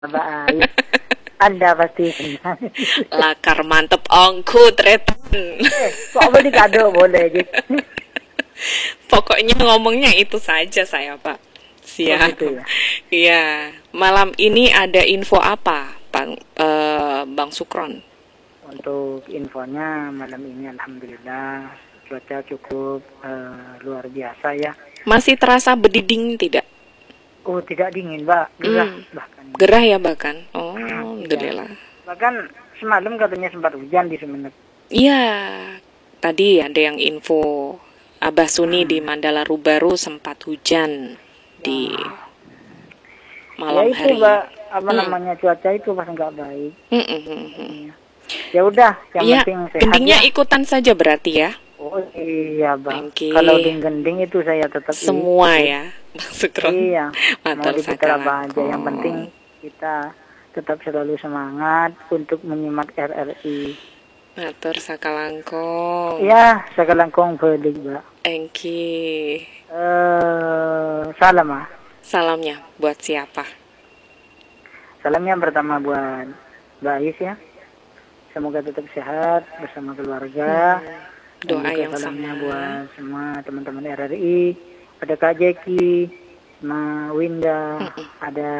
Baik. Anda pasti senang. Lakar mantep ongku tretan. Kok boleh kado boleh gitu. Pokoknya ngomongnya itu saja saya, Pak. Siap. gitu ya. Iya, malam ini ada info apa, Bang Sukron? Untuk infonya malam ini alhamdulillah cuaca cukup luar biasa ya. Masih terasa berdiding tidak? Oh, tidak dingin, Mbak. Gerah bahkan. Gerah ya bahkan. Oh, Iya. alhamdulillah. Bahkan semalam katanya sempat hujan di Sumeneb. Iya, tadi ada yang info Abah Suni di Mandala Rubaru sempat hujan di malam ya itu, hari. Mbak, apa namanya cuaca itu pas nggak baik. Iya. Ya udah, yang Iya, penting sehat gendingnya ya. ikutan saja berarti ya. Oh iya, Bang. Oke. Kalau gending itu saya tetap Semua ya, Bang Sukron. Iya, mau Matur diputar apa aja. sakalangkong. Yang penting kita tetap selalu semangat untuk menyimak RRI. Matur sakalangkong. Ya, sekelangkong balik, Mbak. Engki. Salam, ah. Salamnya buat siapa? Salamnya pertama buat Mbak Ais ya. Semoga tetap sehat bersama keluarga. Doa Dan juga yang salamnya sama. buat semua teman-teman RRI. Ada Kak Jeki, Ma Winda, ada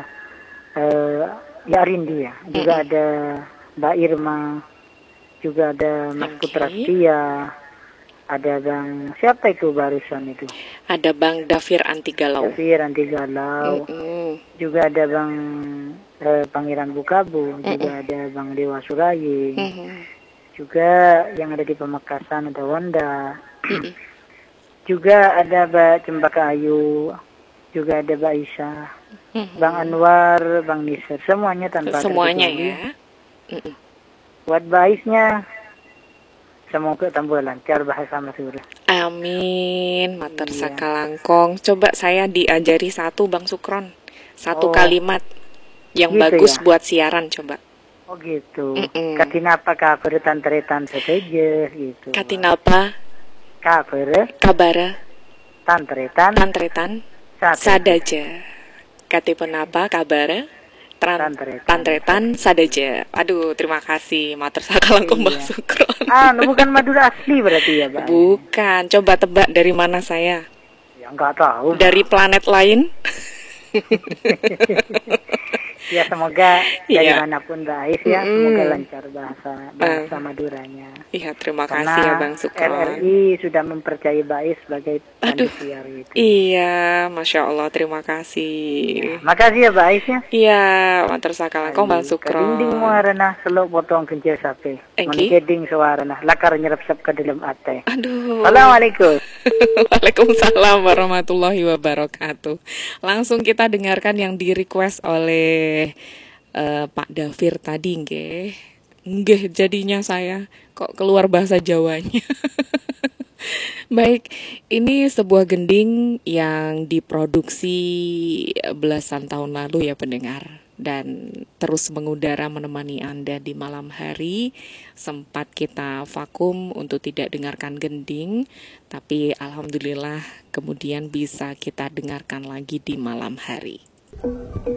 ya Rindi ya. Juga ada Mbak Irma, juga ada Mas Putra Setia, ada Bang siapa itu barusan itu? Ada Bang Dafir Antigalau. Dafir Antigalau. Juga ada Bang Pangeran Bukabu, juga ada Bang Dewa Suraying. Juga yang ada di Pamekasan ada Wanda. Juga ada Mbak Cempaka Ayu, juga ada Mbak Isa, Bang Anwar, Bang Nisir, semuanya tanpa Semuanya terkecuali. ya. Buat Baisnya, semoga tambah lancar bahasa Madura. Amin. Matur sakalangkong. Coba saya diajari satu Bang Sukron. Satu kalimat yang gitu bagus ya? buat siaran coba. Oh gitu. Katinapa kabar tantretan seteje gitu. Katinapa kabar tantretan sadaja. Katipun apa kabar? Tantretan sadaja. Aduh, terima kasih. Matur sakalangkong Bang Sukron. Bukan Madura asli berarti ya, Pak? Bukan. Coba tebak dari mana saya? Ya nggak tahu. Dari planet lain? Ya semoga dari manapun Mbak Ais ya, semoga lancar bahasa Maduranya. Iya, terima kasih ya Bang Sukron. RRI sudah mempercayai Mbak Ais sebagai panitia itu. Iya, Masya Allah, terima kasih. Ya, makasih ya Mbak Ais ya. Iya, matur sakalangkong Bang Sukron. Kedinding muarana selok potong kencil sape. Menkeding suarana lakar nyerap-sap ke dalam ate. Aduh. Assalamualaikum. Waalaikumsalam warahmatullahi wabarakatuh. Langsung kita dengarkan yang di-request oleh Pak Dafir tadi, nggih jadinya saya kok keluar bahasa Jawanya. Baik, ini sebuah gending yang diproduksi belasan tahun lalu ya pendengar, dan terus mengudara menemani Anda di malam hari. Sempat kita vakum untuk tidak dengarkan gending, tapi alhamdulillah kemudian bisa kita dengarkan lagi di malam hari.